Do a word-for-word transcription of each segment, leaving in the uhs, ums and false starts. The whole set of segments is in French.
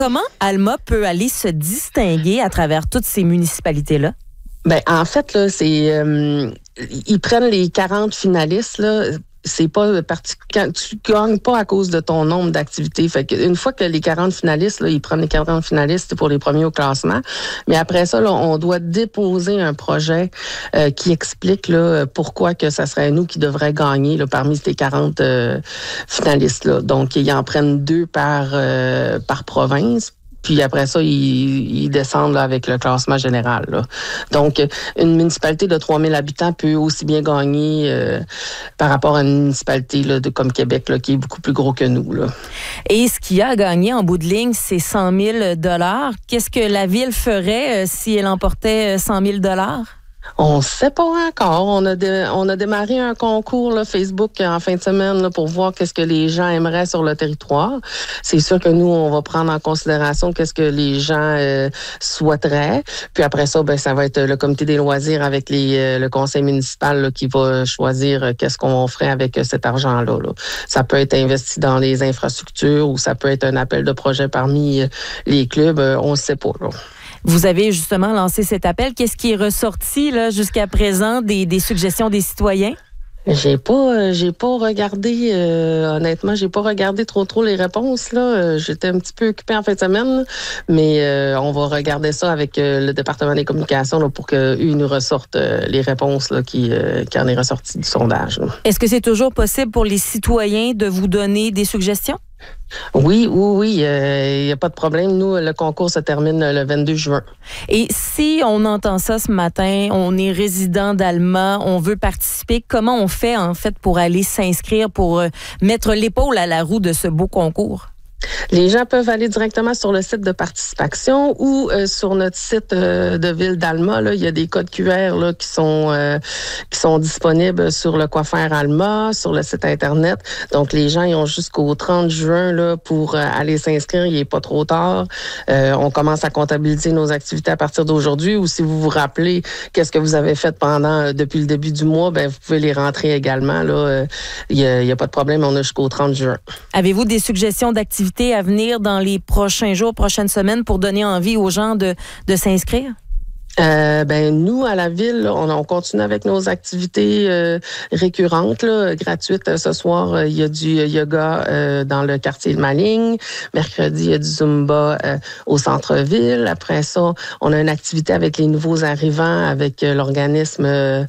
Comment Alma peut aller se distinguer à travers toutes ces municipalités-là? Ben en fait, là, c'est euh, ils prennent les quarante finalistes, là. C'est pas particulier. Tu gagnes pas à cause de ton nombre d'activités. Fait qu'une fois que les quarante finalistes, là, ils prennent les quarante finalistes pour les premiers au classement. Mais après ça, là, on doit déposer un projet euh, qui explique là, pourquoi que ça serait nous qui devrait gagner là, parmi ces quarante euh, finalistes là. Donc, ils en prennent deux par euh, par province. Puis après ça, ils, ils descendent là, avec le classement général. Là. Donc, une municipalité de trois mille habitants peut aussi bien gagner euh, par rapport à une municipalité là, de, comme Québec, là, qui est beaucoup plus gros que nous. Là. Et ce qu'il y a à gagner en bout de ligne, c'est cent mille dollars. Qu'est-ce que la ville ferait euh, si elle emportait cent mille dollars? On ne sait pas encore. On a, de, on a démarré un concours là, Facebook en fin de semaine là, pour voir qu'est-ce que les gens aimeraient sur le territoire. C'est sûr que nous, on va prendre en considération qu'est-ce que les gens euh, souhaiteraient. Puis après ça, ben ça va être le comité des loisirs avec les, euh, le conseil municipal là, qui va choisir euh, qu'est-ce qu'on ferait avec euh, cet argent-là. Là. Ça peut être investi dans les infrastructures ou ça peut être un appel de projet parmi euh, les clubs. Euh, on ne sait pas. Là. Vous avez justement lancé cet appel. Qu'est-ce qui est ressorti là, jusqu'à présent des, des suggestions des citoyens? J'ai pas, euh, j'ai pas regardé, euh, honnêtement, j'ai pas regardé trop trop les réponses là. Euh, j'étais un petit peu occupée en fin de semaine, là, mais euh, on va regarder ça avec euh, le département des communications là, pour qu'eux nous ressortent euh, les réponses là, qui, euh, qui en est ressorti du sondage. Là. Est-ce que c'est toujours possible pour les citoyens de vous donner des suggestions? Oui, oui, oui, il euh, n'y a pas de problème. Nous, le concours se termine le vingt-deux juin. Et si on entend ça ce matin, on est résident d'Alma, on veut participer, comment on fait en fait pour aller s'inscrire, pour euh, mettre l'épaule à la roue de ce beau concours? Les gens peuvent aller directement sur le site de participation ou euh, sur notre site euh, de Ville d'Alma. Là, il y a des codes Q R là, qui sont euh, qui sont disponibles sur le Coiffaire Alma, sur le site Internet. Donc, les gens ils ont jusqu'au trente juin là, pour euh, aller s'inscrire. Il n'est pas trop tard. Euh, on commence à comptabiliser nos activités à partir d'aujourd'hui. Ou si vous vous rappelez qu'est-ce que vous avez fait pendant euh, depuis le début du mois, ben vous pouvez les rentrer également. Là, euh, il n'y a, a pas de problème. On a jusqu'au trente juin. Avez-vous des suggestions d'activités à venir dans les prochains jours, prochaines semaines pour donner envie aux gens de, de s'inscrire? Euh, ben nous à la ville, on, on continue avec nos activités euh, récurrentes, là, gratuites. Ce soir, euh, il y a du yoga euh, dans le quartier de Maligne. Mercredi, il y a du Zumba euh, au centre-ville. Après ça, on a une activité avec les nouveaux arrivants, avec euh, l'organisme euh,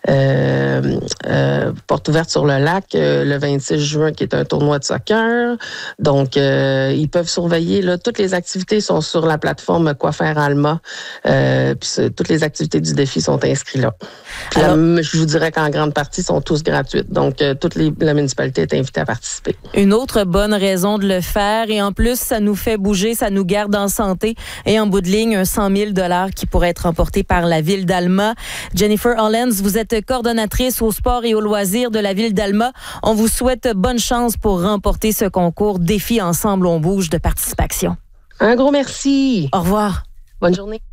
euh, euh, Porte ouverte sur le lac euh, le vingt-six juin, qui est un tournoi de soccer. Donc, euh, ils peuvent surveiller. Là, toutes les activités sont sur la plateforme Coiffaire Alma. Euh, puis toutes les activités du défi sont inscrites là. Puis Alors, là, je vous dirais qu'en grande partie, sont tous gratuites. Donc, euh, toute les, la municipalité est invitée à participer. Une autre bonne raison de le faire. Et en plus, ça nous fait bouger, ça nous garde en santé. Et en bout de ligne, un cent mille dollars qui pourrait être remporté par la Ville d'Alma. Jennifer Hollens, vous êtes coordonnatrice au sport et aux loisirs de la Ville d'Alma. On vous souhaite bonne chance pour remporter ce concours Défi Ensemble on bouge de participation. Un gros merci. Au revoir. Bonne journée.